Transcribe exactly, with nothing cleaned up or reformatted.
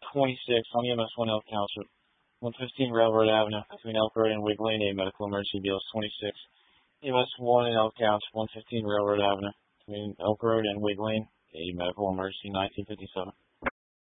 twenty-six on E M S one Elk Township, one fifteen Railroad Avenue between Elk Road and Wig Lane, a medical emergency. B L S twenty-six. E M S one in Elk Township, one fifteen Railroad Avenue between Elk Road and Wig Lane, a medical emergency. nineteen fifty-seven.